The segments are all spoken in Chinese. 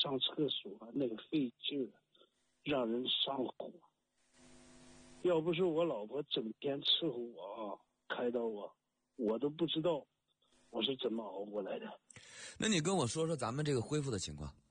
上厕所那个费劲儿，让人上火。要不是我老婆整天伺候我啊，开导我都不知道我是怎么熬过来的。 那你跟我说说咱们这个恢复的情况。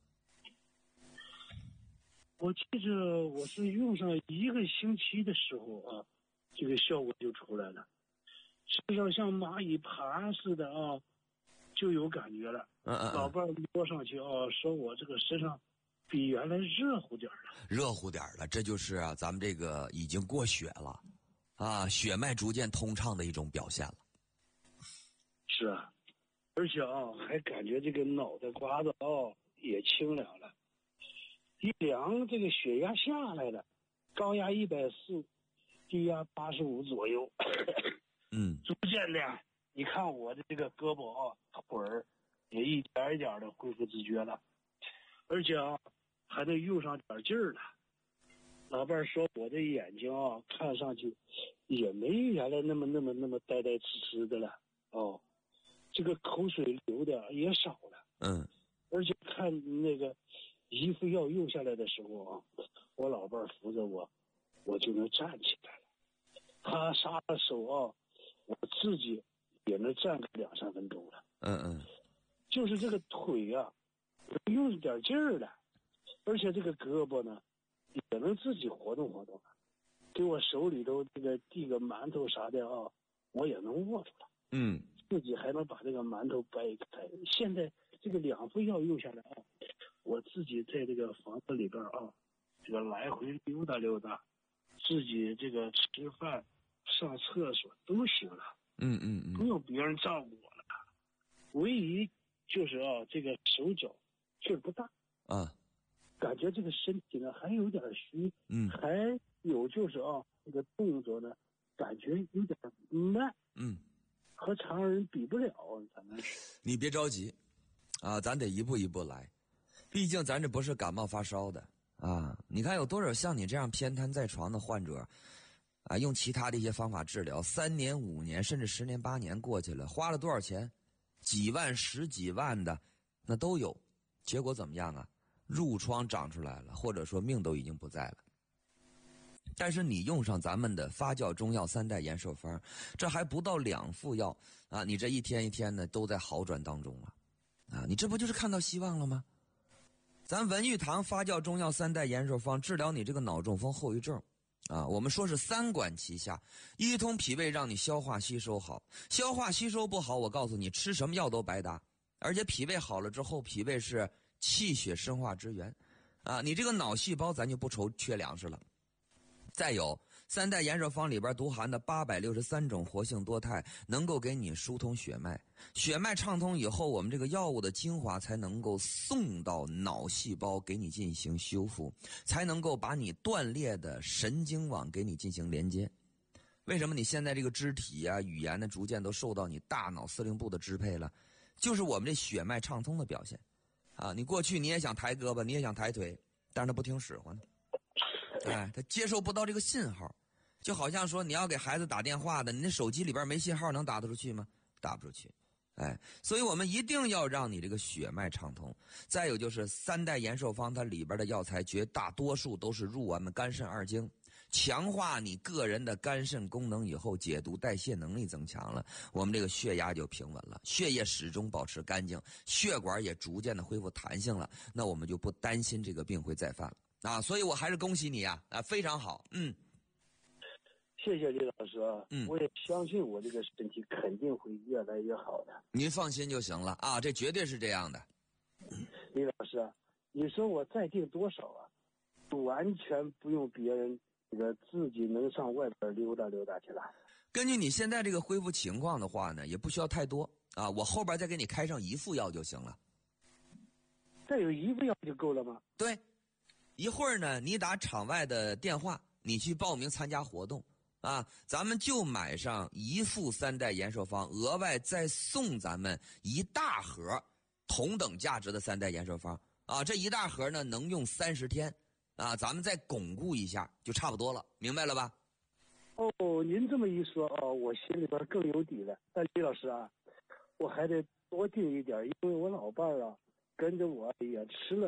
我记着我是用上1个星期的时候啊，这个效果就出来了，身上像蚂蚁爬似的啊，就有感觉了。老伴摸上去啊，说我这个身上比原来热乎点了。 热乎点了，这就是啊，咱们这个已经过血了，啊，血脉逐渐通畅的一种表现了。 是啊，而且啊，还感觉这个脑袋瓜子也清凉了。一量这个血压下来了，高压140，低压85左右。逐渐的，你看我的这个胳膊啊、腿儿也一点一点的恢复自觉了，而且啊，还得用上点劲儿了。老伴说我的眼睛啊，看上去也没原来那么呆呆痴痴的了哦，这个口水流的也少了。而且看那个衣服要用下来的时候啊，我老伴扶着我就能站起来了。他撒了手啊，我自己也能站个2-3分钟了。就是这个腿啊，用点劲儿了，而且这个胳膊呢，也能自己活动活动了。给我手里头这个递个馒头啥的啊，我也能握住了。自己还能把这个馒头掰开。现在这个2副药用下来啊，我自己在这个房子里边啊，这个来回溜达溜达，自己这个吃饭、上厕所都行了。不用别人照顾我了。唯一就是啊，这个手脚劲儿不大啊， 感觉这个身体呢还有点虚。还有就是啊，这个动作呢，感觉有点慢。和常人比不了，咱们是。 你别着急，啊，咱得一步一步来。毕竟咱这不是感冒发烧的啊！你看有多少像你这样偏瘫在床的患者，啊，用其他的一些方法治疗，3年、5年，甚至10年、8年过去了，花了多少钱？几万、10几万的，那都有。结果怎么样啊？褥疮长出来了，或者说命都已经不在了。但是你用上咱们的发酵中药3代延寿方，这还不到2副药啊，你这一天一天的都在好转当中了，啊，你这不就是看到希望了吗？咱文玉堂发酵中药3代延寿方治疗你这个脑中风后遗症，啊，我们说是3管齐下，一通脾胃让你消化吸收好，消化吸收不好，我告诉你吃什么药都白搭，而且脾胃好了之后，脾胃是气血生化之源，啊，你这个脑细胞咱就不愁缺粮食了。再有3代延寿方里边独含的863种活性多肽，能够给你疏通血脉，血脉畅通以后，我们这个药物的精华才能够送到脑细胞给你进行修复，才能够把你断裂的神经网给你进行连接。为什么你现在这个肢体啊、语言呢，逐渐都受到你大脑司令部的支配了？就是我们这血脉畅通的表现啊！你过去你也想抬胳膊，你也想抬腿，但是他不听使唤呢。哎，他接收不到这个信号，就好像说你要给孩子打电话的，你那手机里边没信号，能打得出去吗？打不出去。哎，所以我们一定要让你这个血脉畅通。再有就是3代延寿方，它里边的药材绝大多数都是入我们肝肾2经，强化你个人的肝肾功能以后，解毒代谢能力增强了，我们这个血压就平稳了，血液始终保持干净，血管也逐渐的恢复弹性了，那我们就不担心这个病会再犯了。啊，所以我还是恭喜你啊！啊，非常好， 谢谢李老师啊，我也相信我这个身体肯定会越来越好的。 您放心就行了啊，这绝对是这样的。 李老师啊，你说我再定多少啊？完全不用别人，这个自己能上外边溜达溜达去了。 根据你现在这个恢复情况的话呢，也不需要太多啊，我后边再给你开上1副药就行了。 再有1副药就够了吗？ 对。一会儿呢，你打场外的电话，你去报名参加活动啊，咱们就买上1副3代延寿方，额外再送咱们1大盒同等价值的3代延寿方啊，这1大盒呢能用30天啊，咱们再巩固一下就差不多了，明白了吧？ 哦，您这么一说哦，我心里边更有底了。但李老师啊，我还得多订一点，因为我老伴儿啊跟着我也吃了